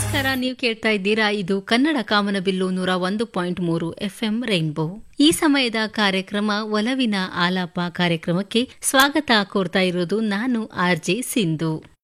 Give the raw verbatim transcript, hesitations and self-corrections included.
ನಮಸ್ಕಾರ, ನೀವು ಕೇಳ್ತಾ ಇದ್ದೀರಾ ಇದು ಕನ್ನಡ ಕಾಮನಬಿಲ್ಲು ನೂರ ಒಂದು ಪಾಯಿಂಟ್ ಮೂರು ಎಫ್ಎಂ ರೈನ್ಬೋ. ಈ ಸಮಯದ ಕಾರ್ಯಕ್ರಮ ಒಲವಿನ ಆಲಾಪ ಕಾರ್ಯಕ್ರಮಕ್ಕೆ ಸ್ವಾಗತ ಕೋರ್ತಾ ಇರೋದು ನಾನು ಆರ್ ಜೆ ಸಿಂಧು.